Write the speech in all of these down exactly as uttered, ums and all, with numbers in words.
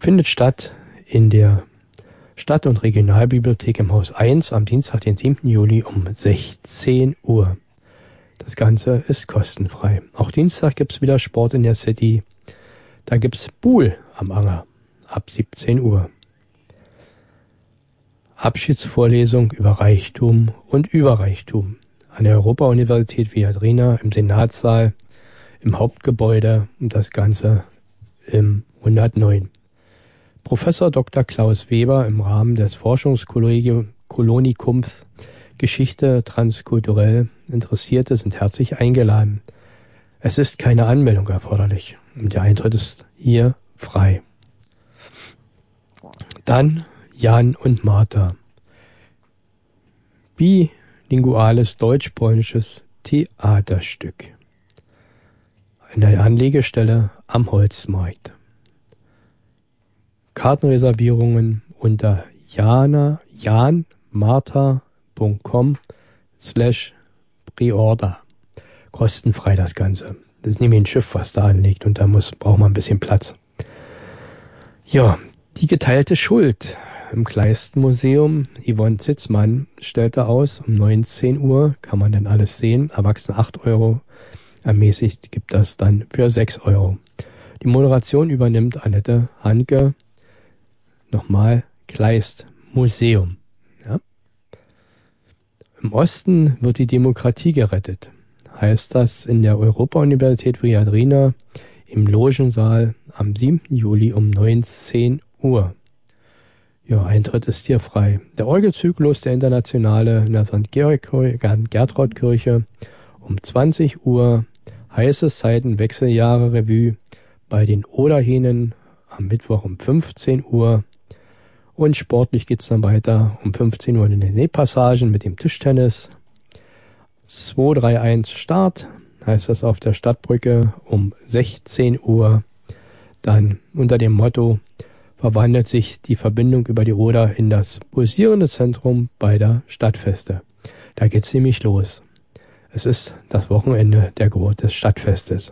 findet statt in der Stadt- und Regionalbibliothek im Haus eins am Dienstag, den siebten Juli um sechzehn Uhr. Das Ganze ist kostenfrei. Auch Dienstag gibt's wieder Sport in der City. Da gibt's Buhl am Anger ab siebzehn Uhr. Abschiedsvorlesung über Reichtum und Überreichtum an der Europa-Universität Viadrina im Senatssaal im Hauptgebäude und das Ganze im hundertneun. Professor Doktor Klaus Weber im Rahmen des Forschungskolonikums Geschichte transkulturell Interessierte sind herzlich eingeladen. Es ist keine Anmeldung erforderlich und der Eintritt ist hier frei. Dann Jan und Martha. Bilinguales deutsch-polnisches Theaterstück. Eine Anlegestelle am Holzmarkt. Kartenreservierungen unter jana, janmartha.com slash preorder. Kostenfrei das Ganze. Das ist nämlich ein Schiff, was da anlegt und da muss, braucht man ein bisschen Platz. Ja, die geteilte Schuld im Kleist-Museum. Yvonne Zitzmann stellte aus, um neunzehn Uhr kann man dann alles sehen. Erwachsene acht Euro, ermäßigt gibt das dann für sechs Euro. Die Moderation übernimmt Annette Hanke. Nochmal Kleist Museum. Ja. Im Osten wird die Demokratie gerettet. Heißt das in der Europa-Universität Viadrina im Logensaal am siebten Juli um neunzehn Uhr. Ja, Eintritt ist hier frei. Der Orgelzyklus der Internationale in der Sankt Gertraud-Kirche um zwanzig Uhr. Heiße Zeiten Wechseljahre Revue bei den Oderhähnen am Mittwoch um fünfzehn Uhr. Und sportlich geht's dann weiter um fünfzehn Uhr in den Nähpassagen mit dem Tischtennis. zwei drei eins Start, heißt das auf der Stadtbrücke um sechzehn Uhr. Dann unter dem Motto verwandelt sich die Verbindung über die Oder in das pulsierende Zentrum beider Stadtfeste. Da geht's nämlich los. Es ist das Wochenende der Geburt des Stadtfestes.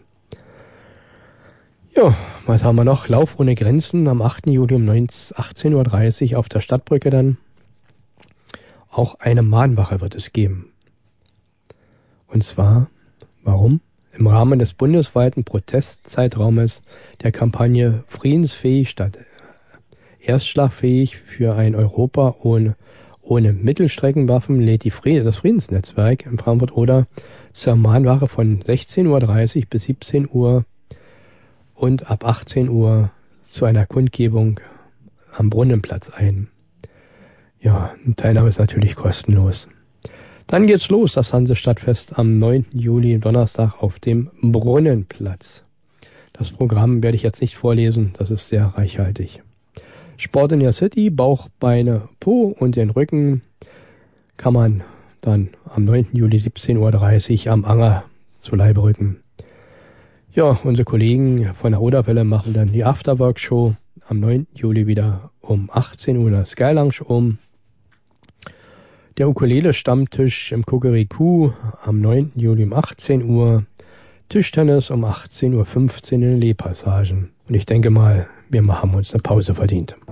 Ja, was haben wir noch? Lauf ohne Grenzen am achten Juli um achtzehn Uhr dreißig auf der Stadtbrücke dann. Auch eine Mahnwache wird es geben. Und zwar, warum? Im Rahmen des bundesweiten Protestzeitraumes der Kampagne Friedensfähig statt erstschlagfähig für ein Europa ohne, ohne Mittelstreckenwaffen lädt die Fried- das Friedensnetzwerk in Frankfurt-Oder zur Mahnwache von sechzehn Uhr dreißig bis siebzehn Uhr und ab achtzehn Uhr zu einer Kundgebung am Brunnenplatz ein. Ja, eine Teilnahme ist natürlich kostenlos. Dann geht's los, das Hansestadtfest am neunten Juli, Donnerstag auf dem Brunnenplatz. Das Programm werde ich jetzt nicht vorlesen, das ist sehr reichhaltig. Sport in der City, Bauch, Beine, Po und den Rücken kann man dann am neunten Juli siebzehn Uhr dreißig am Anger zu Leibe rücken. Ja, unsere Kollegen von der Oderwelle machen dann die Afterwork-Show am neunten Juli wieder um achtzehn Uhr in der Sky Lounge um. Der Ukulele-Stammtisch im Kukuriku am neunten Juli um achtzehn Uhr. Tischtennis um achtzehn Uhr fünfzehn in den Lehpassagen. Und ich denke mal, wir haben uns eine Pause verdient.